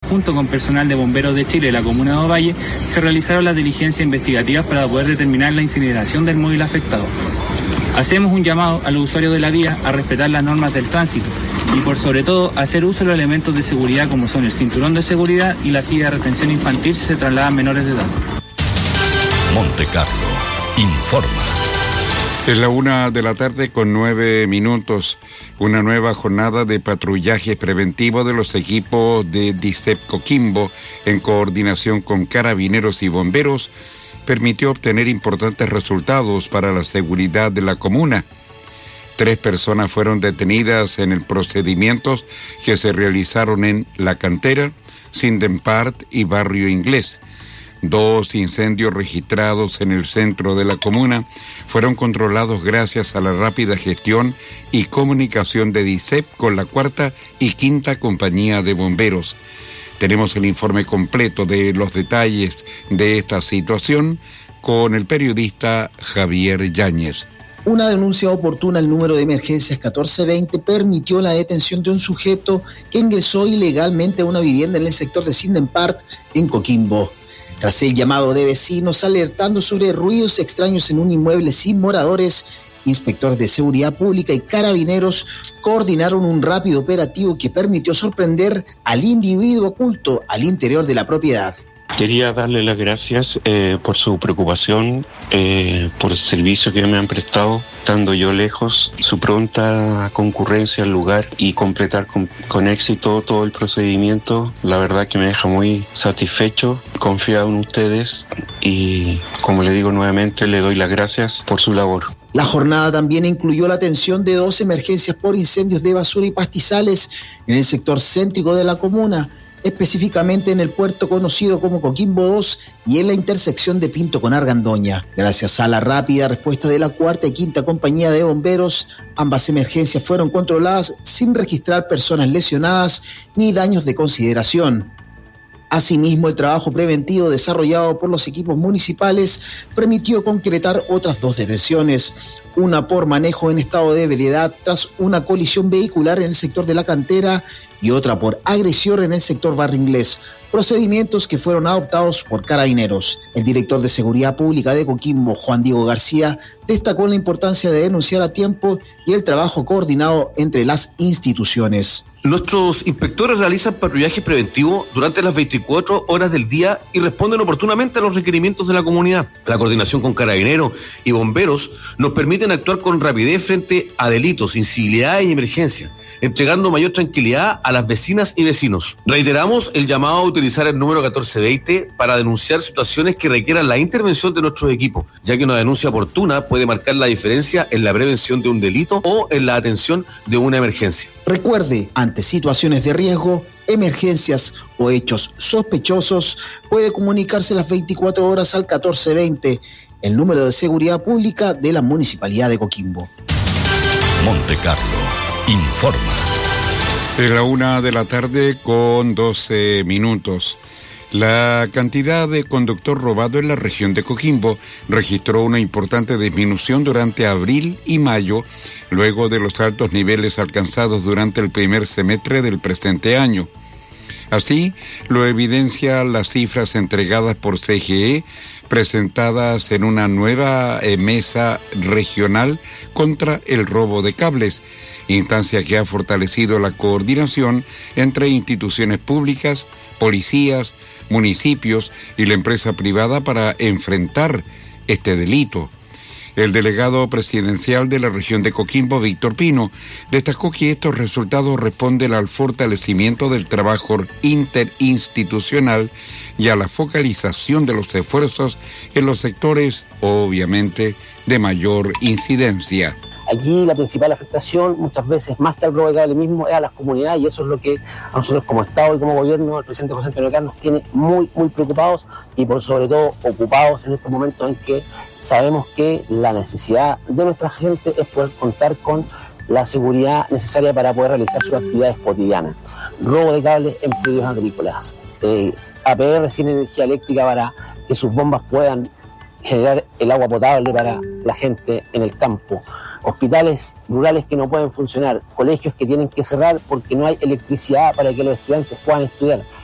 junto con personal de Bomberos de Chile y la comuna de Ovalle, se realizaron las diligencias investigativas para poder determinar la incineración del móvil afectado. Hacemos un llamado a los usuarios de la vía a respetar las normas del tránsito y por sobre todo hacer uso de los elementos de seguridad como son el cinturón de seguridad y la silla de retención infantil si se trasladan menores de edad. Monte Carlo informa. Es la 1:09 p.m. Una nueva jornada de patrullaje preventivo de los equipos de DICEP Coquimbo, en coordinación con carabineros y bomberos, permitió obtener importantes resultados para la seguridad de la comuna. 3 personas fueron detenidas en el procedimientos que se realizaron en La Cantera, Sinden Park y Barrio Inglés. 2 incendios registrados en el centro de la comuna fueron controlados gracias a la rápida gestión y comunicación de DICEP con la 4ª y 5ª compañía de bomberos. Tenemos el informe completo de los detalles de esta situación con el periodista Javier Yáñez. Una denuncia oportuna al número de emergencias 1420 permitió la detención de un sujeto que ingresó ilegalmente a una vivienda en el sector de Sinden Park, en Coquimbo. Tras el llamado de vecinos alertando sobre ruidos extraños en un inmueble sin moradores, inspectores de seguridad pública y carabineros coordinaron un rápido operativo que permitió sorprender al individuo oculto al interior de la propiedad. Quería darle las gracias por su preocupación, por el servicio que me han prestado, estando yo lejos, su pronta concurrencia al lugar y completar con éxito todo el procedimiento. La verdad que me deja muy satisfecho, confiado en ustedes y, como le digo nuevamente, le doy las gracias por su labor. La jornada también incluyó la atención de 2 emergencias por incendios de basura y pastizales en el sector céntrico de la comuna, específicamente en el puerto conocido como Coquimbo 2 y en la intersección de Pinto con Argandoña. Gracias a la rápida respuesta de la 4ª y 5ª compañía de bomberos, ambas emergencias fueron controladas sin registrar personas lesionadas ni daños de consideración. Asimismo, el trabajo preventivo desarrollado por los equipos municipales permitió concretar otras 2 detenciones, una por manejo en estado de ebriedad tras una colisión vehicular en el sector de La Cantera y otra por agresión en el sector Barrio Inglés, procedimientos que fueron adoptados por carabineros. El director de Seguridad Pública de Coquimbo, Juan Diego García, destacó la importancia de denunciar a tiempo y el trabajo coordinado entre las instituciones. Nuestros inspectores realizan patrullaje preventivo durante las 24 horas del día y responden oportunamente a los requerimientos de la comunidad. La coordinación con carabineros y bomberos nos permiten actuar con rapidez frente a delitos, incivilidades y emergencias, entregando mayor tranquilidad a las vecinas y vecinos. Reiteramos el llamado a utilizar el número 1420 para denunciar situaciones que requieran la intervención de nuestros equipos, ya que una denuncia oportuna puede marcar la diferencia en la prevención de un delito o en la atención de una emergencia. Recuerde, ante situaciones de riesgo, emergencias o hechos sospechosos, puede comunicarse las 24 horas al 1420, el número de seguridad pública de la Municipalidad de Coquimbo. Monte Carlo informa. Es la 1:12 p.m. La cantidad de conductor robado en la región de Coquimbo registró una importante disminución durante abril y mayo, luego de los altos niveles alcanzados durante el primer semestre del presente año. Así lo evidencian las cifras entregadas por CGE, presentadas en una nueva mesa regional contra el robo de cables, instancia que ha fortalecido la coordinación entre instituciones públicas, policías, municipios y la empresa privada para enfrentar este delito. El delegado presidencial de la región de Coquimbo, Víctor Pino, destacó que estos resultados responden al fortalecimiento del trabajo interinstitucional y a la focalización de los esfuerzos en los sectores, obviamente, de mayor incidencia. Aquí la principal afectación, muchas veces más que al robo de cable mismo, es a las comunidades, y eso es lo que a nosotros como Estado y como gobierno, el presidente José Antonio Caz, nos tiene muy preocupados y por sobre todo ocupados en estos momentos en que sabemos que la necesidad de nuestra gente es poder contar con la seguridad necesaria para poder realizar sus actividades cotidianas. Robo de cables en predios agrícolas, APR sin energía eléctrica para que sus bombas puedan generar el agua potable para la gente en el campo, hospitales rurales que no pueden funcionar, colegios que tienen que cerrar porque no hay electricidad para que los estudiantes puedan estudiar.